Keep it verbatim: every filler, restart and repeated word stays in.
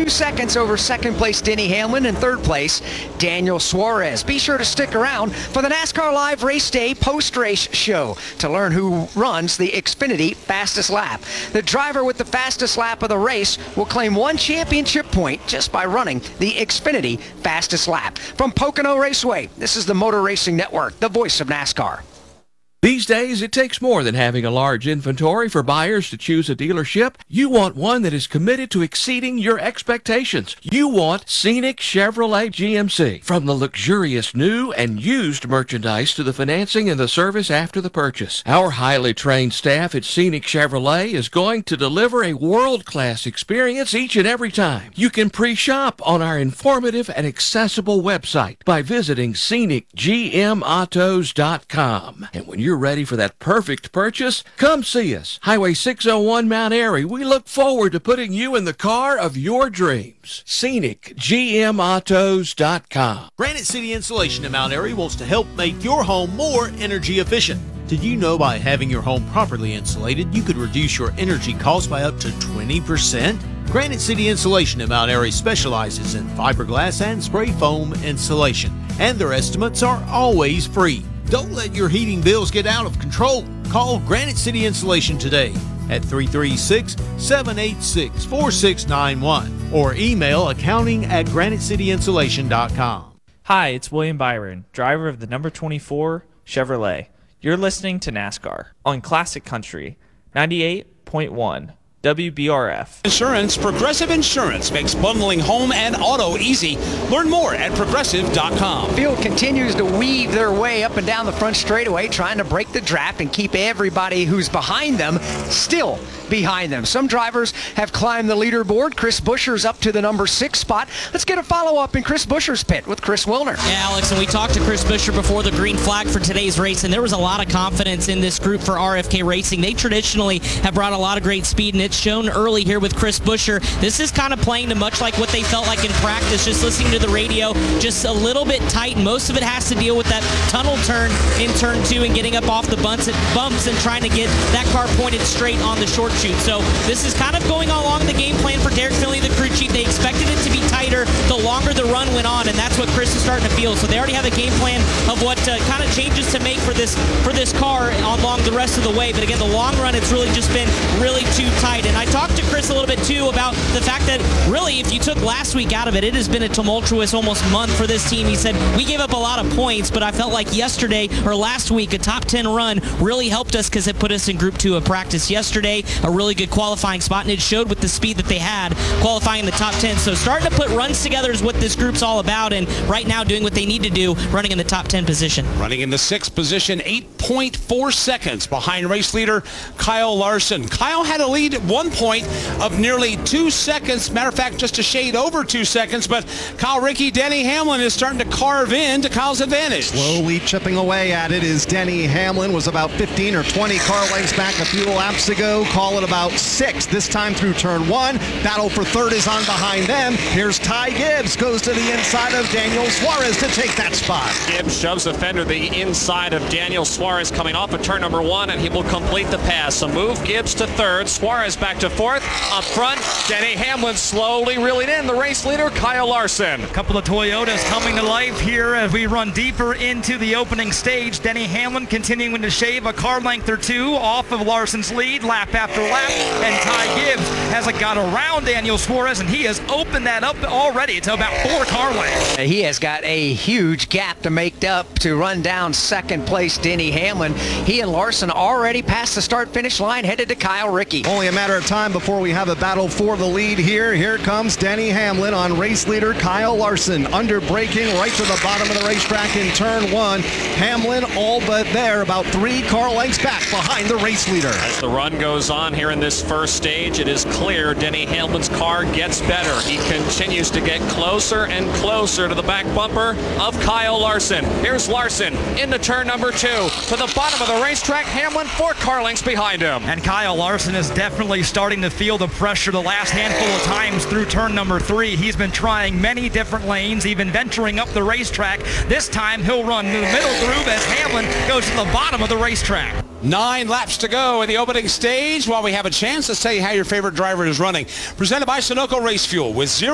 two seconds over second place Denny Hamlin and third place Daniel Suarez. Be sure to stick around for the NASCAR Live Race Day post-race show to learn who runs the Xfinity fastest lap. The driver with the fastest lap of the race will claim one championship point just by running the Xfinity fastest lap. From Pocono Raceway, this is the Motor Racing Network, the voice of NASCAR. These days, it takes more than having a large inventory for buyers to choose a dealership. You want one that is committed to exceeding your expectations. You want Scenic Chevrolet G M C. From the luxurious new and used merchandise to the financing and the service after the purchase, our highly trained staff at Scenic Chevrolet is going to deliver a world-class experience each and every time. You can pre-shop on our informative and accessible website by visiting scenic g m autos dot com. And when you're ready for that perfect purchase, come see us. Highway six oh one Mount Airy. We look forward to putting you in the car of your dreams. scenic g m autos dot com. Granite City Insulation in Mount Airy wants to help make your home more energy efficient. Did you know by having your home properly insulated, you could reduce your energy costs by up to twenty percent? Granite City Insulation in Mount Airy specializes in fiberglass and spray foam insulation, and their estimates are always free. Don't let your heating bills get out of control. Call Granite City Insulation today at three three six, seven eight six, four six nine one or email accounting at granite city insulation dot com. Hi, it's William Byron, driver of the number twenty-four Chevrolet. You're listening to NASCAR on Classic Country ninety-eight point one. W B R F. Insurance. Progressive Insurance makes bundling home and auto easy. Learn more at progressive dot com. Field continues to weave their way up and down the front straightaway, trying to break the draft and keep everybody who's behind them still behind them. Some drivers have climbed the leaderboard. Chris Buescher's up to the number six spot. Let's get a follow-up in Chris Buescher's pit with Chris Wilner. Yeah, Alex, and we talked to Chris Buescher before the green flag for today's race, and there was a lot of confidence in this group for R F K Racing. They traditionally have brought a lot of great speed, and it's shown early here with Chris Buescher. This is kind of playing to much like what they felt like in practice, just listening to the radio, just a little bit tight. Most of it has to deal with that tunnel turn in turn two and getting up off the bumps and, bumps and trying to get that car pointed straight on the short chute. So this is kind of going along the game plan for Derek Finley, the crew chief. They expected it to be tighter the longer the run went on, and that's what Chris is starting to feel. So they already have a game plan of what uh, kind of changes to make for this for this car along the rest of the way. But again, the long run, it's really just been really too tight. And I talked to Chris a little bit too about the fact that really, if you took last week out of it, it has been a tumultuous almost month for this team. He said, we gave up a lot of points, but I felt like yesterday or last week, a top ten run really helped us because it put us in group two of practice yesterday, a really good qualifying spot, and it showed with the speed that they had qualifying in the top ten. So starting to put runs together is what this group's all about, and right now doing what they need to do, running in the top ten position. Running in the sixth position, eight point four seconds behind race leader Kyle Larson. Kyle had a lead at one point of nearly two seconds. Matter of fact, just a shade over two seconds, but Kyle Ricky, Denny Hamlin is starting to carve in to Kyle's advantage. Slowly chipping away at it is Denny Hamlin. Was about fifteen or twenty car lengths back a few laps ago. Call it about six this time through turn one. Battle for third is on behind them. Here's Ty Gibbs, goes to the inside of Daniel Suarez to take that spot. Gibbs shoves the fender the inside of Daniel Suarez coming off of turn number one, and he will complete the pass. So move Gibbs to third, Suarez back to fourth. Up front, Denny Hamlin slowly reeling in the race leader, Kyle Larson. A couple of Toyotas coming to life here as we run deeper into the opening stage. Denny Hamlin continuing to shave a car length or two off of Larson's lead, lap after lap, and Ty Gibbs has got around Daniel Suarez, and he has opened that up already to about four car lengths. He has got a huge gap to make up to run down second place Denny Hamlin. He and Larson already past the start-finish line, headed to Kyle Ricky. Only a matter of time before we have a battle for the lead here. Here comes Denny Hamlin on race leader Kyle Larson, under braking right to the bottom of the racetrack in turn one. Hamlin all but there, about three car lengths back behind the race leader. As the run goes on here in this first stage, it is clear Denny Hamlin's car gets better. He continues to get closer and closer to the back bumper of Kyle Larson. Here's Larson into turn number two. To the bottom of the racetrack, Hamlin four car lengths behind him. And Kyle Larson is definitely starting to feel the pressure the last handful of times through turn number three. He's been trying many different lanes, even venturing up the racetrack. This time he'll run the middle groove as Hamlin goes to the bottom of the racetrack. Nine laps to go in the opening stage. While we have a chance, let's tell you how your favorite driver is running. Presented by Sunoco Race Fuel with zero